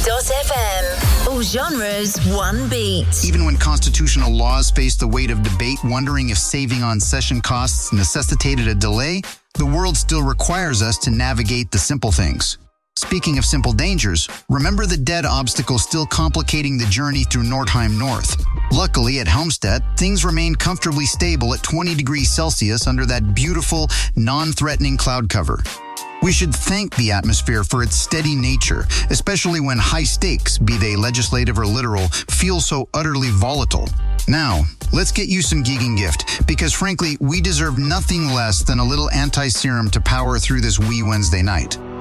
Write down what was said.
FM. All genres, one beat. Even when constitutional laws face the weight of debate, wondering if saving on session costs necessitated a delay, the world still requires us to navigate the simple things. Speaking of simple dangers, remember the dead obstacle still complicating the journey through Nordheim North. Luckily, at Helmstedt, things remain comfortably stable at 20 degrees Celsius under that beautiful, non-threatening cloud cover. We should thank the atmosphere for its steady nature, especially when high stakes, be they legislative or literal, feel so utterly volatile. Now, let's get you some Gegengift, because frankly, we deserve nothing less than a little anti-serum to power through this wee Wednesday night.